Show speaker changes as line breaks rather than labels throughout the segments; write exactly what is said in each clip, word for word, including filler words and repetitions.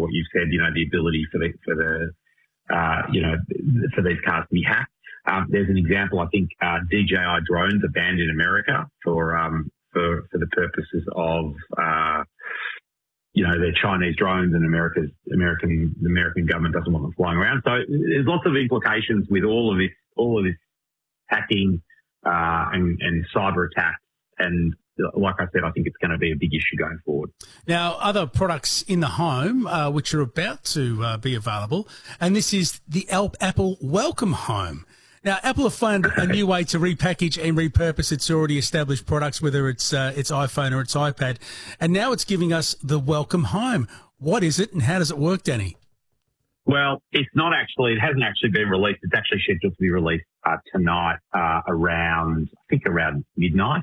what you've said, you know, the ability for the, for the, uh, you know, for these cars to be hacked. Um, there's an example, I think, uh, D J I drones are banned in America for, um, for, for the purposes of, uh, you know, they're Chinese drones, and America's American, the American government doesn't want them flying around. So there's lots of implications with all of this, all of this hacking, uh, and, and cyber attacks. And like I said, I think it's going to be a big issue going forward.
Now, other products in the home, uh, which are about to uh, be available, and this is the Apple Welcome Home. Now, Apple have found a new way to repackage and repurpose its already established products, whether it's uh, its iPhone or its iPad, and now it's giving us the Welcome Home. What is it, and how does it work, Danny?
Well, it's not actually, it hasn't actually been released. It's actually scheduled to be released uh, tonight uh, around, I think around midnight.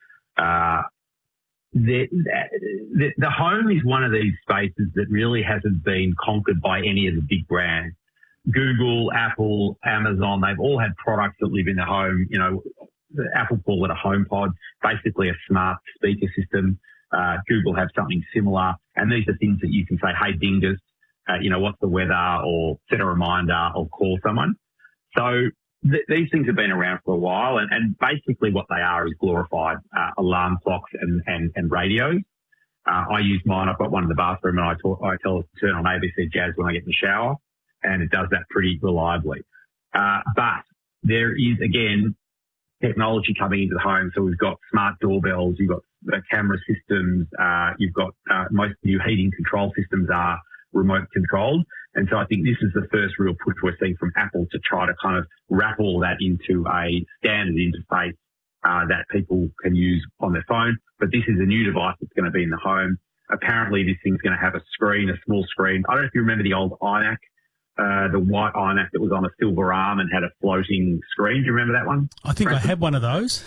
Uh, the, the, the home is one of these spaces that really hasn't been conquered by any of the big brands. Google, Apple, Amazon, they've all had products that live in the home. You know, Apple call it a HomePod, basically a smart speaker system. Uh, Google have something similar. And these are things that you can say, hey, Dingus, uh, you know, what's the weather, or set a reminder, or call someone. So th- these things have been around for a while. And, and basically what they are is glorified uh, alarm clocks and, and, and radios. Uh, I use mine. I've got one in the bathroom, and I, talk, I tell it to turn on A B C Jazz when I get in the shower. And it does that pretty reliably. Uh, but there is, again, technology coming into the home. So we've got smart doorbells, you've got uh, camera systems, uh, you've got uh, most new heating control systems are remote controlled. And so I think this is the first real push we're seeing from Apple to try to kind of wrap all that into a standard interface uh, that people can use on their phone. But this is a new device that's going to be in the home. Apparently this thing's going to have a screen, a small screen. I don't know if you remember the old iMac. Uh, the white iMac that was on a silver arm and had a floating screen. Do you remember that one?
I think Preston? I had one of those.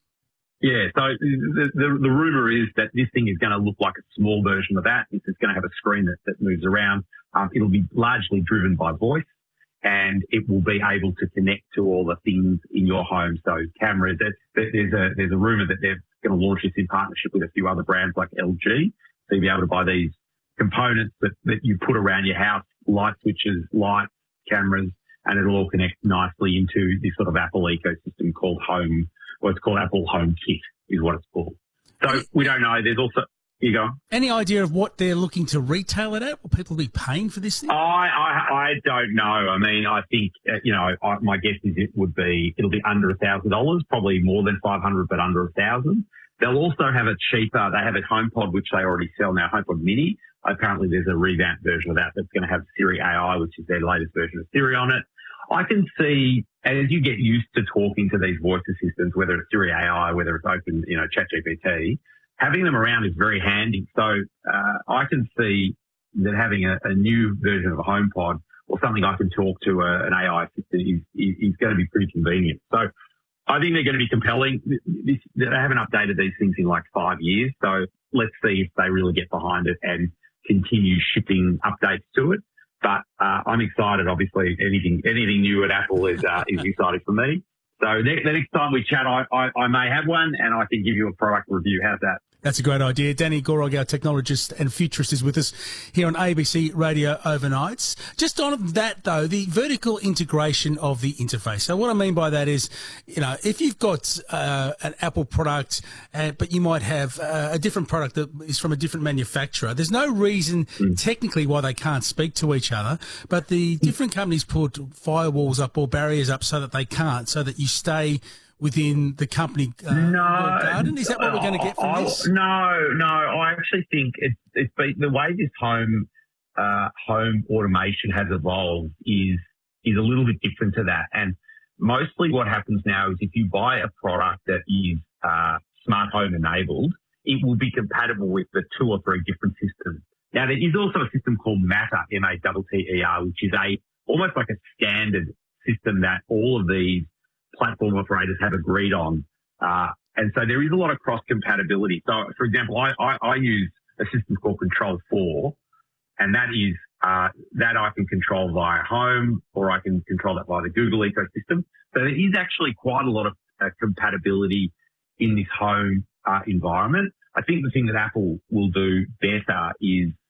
Yeah, so the, the, the rumour is that this thing is going to look like a small version of that. It's going to have a screen that, that moves around. Um, it'll be largely driven by voice, and it will be able to connect to all the things in your home. So cameras, there's a, there's a rumour that they're going to launch this in partnership with a few other brands like L G. So you'll be able to buy these components that, that you put around your house, light switches, lights, cameras, and it'll all connect nicely into this sort of Apple ecosystem called Home, or it's called Apple Home Kit is what it's called. So we don't know. There's also, you go.
Any idea of what they're looking to retail it at? Will people be paying for this thing?
I, I, I don't know. I mean, I think, uh, you know, I, my guess is it would be, it'll be under a thousand dollars, probably more than five hundred, but under a thousand. They'll also have a cheaper, they have a HomePod, which they already sell now, HomePod Mini. Apparently there's a revamped version of that that's going to have Siri A I, which is their latest version of Siri on it. I can see, as you get used to talking to these voice assistants, whether it's Siri A I, whether it's open, you know, ChatGPT, having them around is very handy. So uh, I can see that having a, a new version of a HomePod or something I can talk to a, an A I assistant is, is, is going to be pretty convenient. So I think they're going to be compelling. This, they haven't updated these things in like five years. So let's see if they really get behind it and continue shipping updates to it. But uh, I'm excited. Obviously, anything anything new at Apple is uh, is exciting for me. So next, the next time we chat, I, I, I may have one, and I can give you a product review. How's that?
That's a great idea. Danny Gorog, our technologist and futurist, is with us here on A B C Radio Overnights. Just on that, though, the vertical integration of the interface. So what I mean by that is, you know, if you've got uh, an Apple product, uh, but you might have uh, a different product that is from a different manufacturer, there's no reason mm. technically why they can't speak to each other, but the different companies put firewalls up or barriers up so that they can't, so that you stay within the company uh,
no,
garden? Is that what we're going to get from
I,
this?
No, no. I actually think it's it's been, the way this home uh, home automation has evolved is is a little bit different to that. And mostly what happens now is if you buy a product that is uh, smart home enabled, it will be compatible with the two or three different systems. Now there is also a system called Matter, M A T T E R, which is a almost like a standard system that all of these platform operators have agreed on. Uh, and so there is a lot of cross compatibility. So for example, I, I, I use a system called Control four, and that is, uh, that I can control via home, or I can control that via the Google ecosystem. So there is actually quite a lot of uh, compatibility in this home uh, environment. I think the thing that Apple will do better is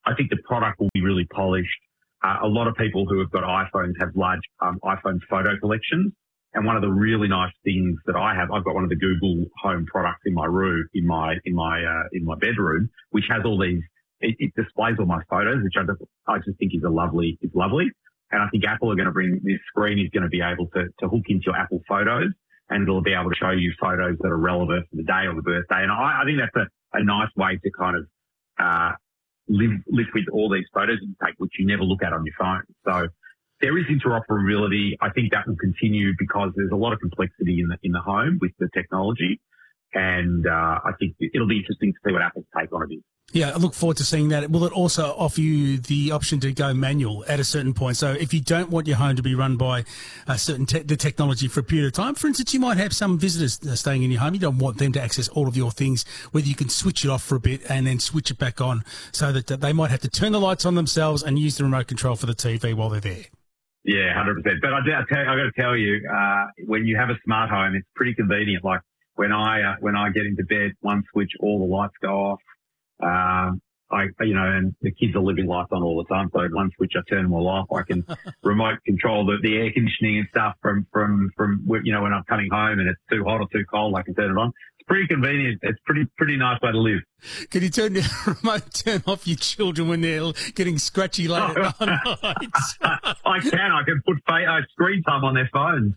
I think the product will be really polished. Uh, a lot of people who have got iPhones have large um, iPhone photo collections. And one of the really nice things that I have, I've got one of the Google Home products in my room, in my, in my, uh, in my bedroom, which has all these, it, it displays all my photos, which I just, I just think is a lovely, is lovely. And I think Apple are going to bring, this screen is going to be able to, to hook into your Apple Photos, and it'll be able to show you photos that are relevant for the day or the birthday. And I, I think that's a, a nice way to kind of, uh, live, live with all these photos you take, which you never look at on your phone. So, there is interoperability. I think that will continue because there's a lot of complexity in the in the home with the technology, and uh, I think it'll be interesting to see what Apple's take on it is.
Yeah, I look forward to seeing that. Will it also offer you the option to go manual at a certain point? So if you don't want your home to be run by a certain te- the technology for a period of time, for instance, you might have some visitors staying in your home. You don't want them to access all of your things, whether you can switch it off for a bit and then switch it back on, so that they might have to turn the lights on themselves and use the remote control for the T V while they're there.
Yeah, one hundred percent. But I do, I tell you, I got to tell you, uh, when you have a smart home, it's pretty convenient. Like when I, uh, when I get into bed, one switch, all the lights go off. Um, I, you know, and the kids are leaving lights on all the time. So one switch, I turn them all off. I can remote control the, the air conditioning and stuff from, from, from, you know, when I'm coming home and it's too hot or too cold, I can turn it on. It's pretty convenient. It's pretty, pretty nice way to live.
Can you turn the remote turn off your children when they're getting scratchy late at night?
I can. I can put uh, screen time on their phones.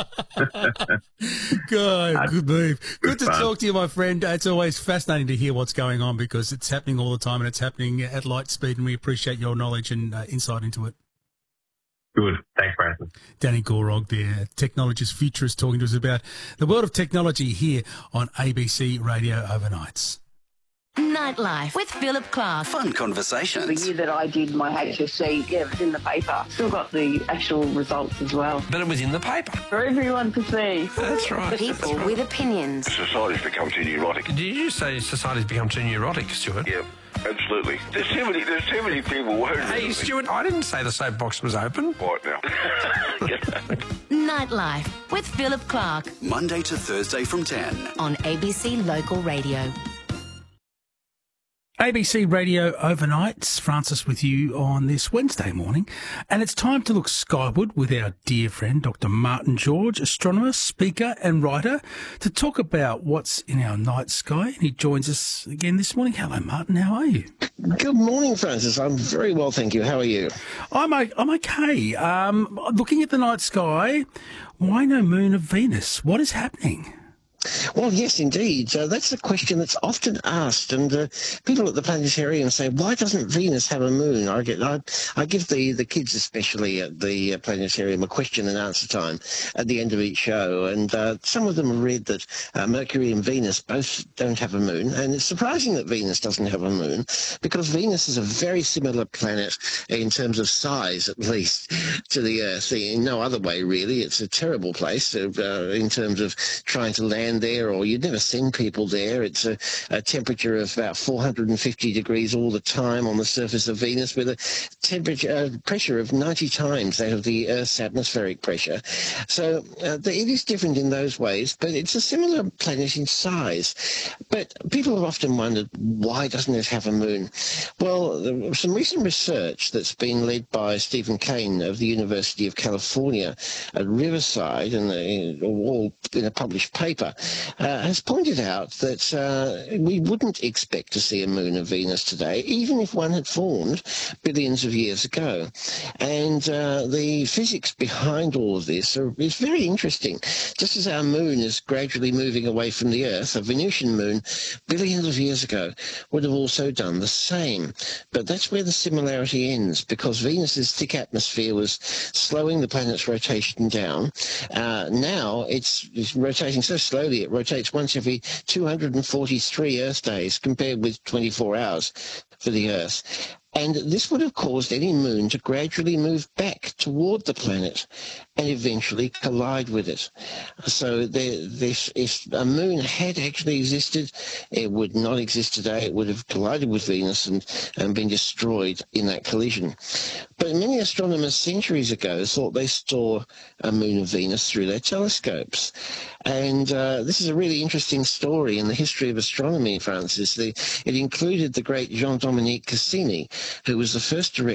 Good, good move. Good, good to
fun.
talk to you, my friend. It's always fascinating to hear what's going on because it's happening all the time and it's happening at light speed, and we appreciate your knowledge and uh, insight into it.
Good. Thanks, Branson.
Danny Gorog there, technologist, futurist, talking to us about the world of technology here on A B C Radio Overnights.
Nightlife with Philip Clark.
Fun conversations.
The year that I did my H S C, yeah, it was in the paper. Still got the actual results as well.
But it was in the paper.
For everyone to see.
That's right.
People
That's right.
with opinions.
Society's become too neurotic.
Did you say society's become too neurotic, Stuart?
Yeah, absolutely. There's too many, there's too many people worried.
Hey, Stuart, I didn't say the soapbox was open.
Right now.
Nightlife with Philip Clark
Monday to Thursday from ten.
on A B C Local Radio.
A B C Radio Overnights, Francis with you on this Wednesday morning. And it's time to look skyward with our dear friend, Doctor Martin George, astronomer, speaker and writer, to talk about what's in our night sky. And he joins us again this morning. Hello, Martin. How are you?
Good morning, Francis. I'm very well, thank you. How are you?
I'm, I'm okay. Um, looking at the night sky, why no moon of Venus? What is happening?
Well, yes, indeed. Uh, that's a question that's often asked, and uh, people at the planetarium say, "Why doesn't Venus have a moon?" I get, I, I give the, the kids, especially at the uh, planetarium, a question and answer time at the end of each show, and uh, some of them read that uh, Mercury and Venus both don't have a moon, and it's surprising that Venus doesn't have a moon because Venus is a very similar planet in terms of size, at least, to the Earth. In no other way, really. It's a terrible place uh, in terms of trying to land there, or you'd never send people there. It's a, a temperature of about four hundred fifty degrees all the time on the surface of Venus, with a temperature uh, pressure of ninety times that of the Earth's atmospheric pressure. So uh, the, it is different in those ways, but it's a similar planet in size. But people have often wondered, why doesn't it have a moon? Well, there was some recent research that's been led by Stephen Kane of the University of California at Riverside, and uh, all in a published paper, Uh, has pointed out that uh, we wouldn't expect to see a moon of Venus today, even if one had formed billions of years ago. And uh, the physics behind all of this are, is very interesting. Just as our moon is gradually moving away from the Earth, a Venusian moon billions of years ago would have also done the same. But that's where the similarity ends, because Venus's thick atmosphere was slowing the planet's rotation down. Uh, now it's, it's rotating so slowly it rotates once every two hundred forty-three Earth days, compared with twenty-four hours for the Earth. And this would have caused any moon to gradually move back toward the planet and eventually collide with it. So there, this, if a moon had actually existed, it would not exist today. It would have collided with Venus and, and been destroyed in that collision. But many astronomers centuries ago thought they saw a moon of Venus through their telescopes. And uh, this is a really interesting story in the history of astronomy, Francis. The, it included the great Jean-Dominique Cassini, who was the first director